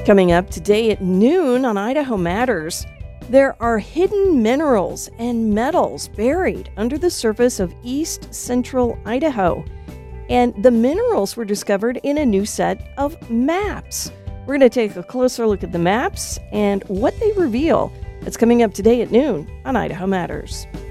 Coming up today at noon on Idaho Matters, there are hidden minerals and metals buried under the surface of east central Idaho. And the minerals were discovered in a new set of maps. We're going to take a closer look at the maps and what they reveal. It's coming up today at noon on Idaho Matters.